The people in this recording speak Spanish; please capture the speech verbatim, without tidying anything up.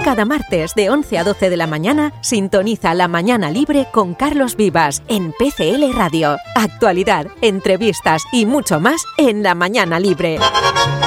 Cada martes de once a doce de la mañana, sintoniza La Mañana Libre con Carlos Vivas en P C L Radio. Actualidad, entrevistas y mucho más en La Mañana Libre.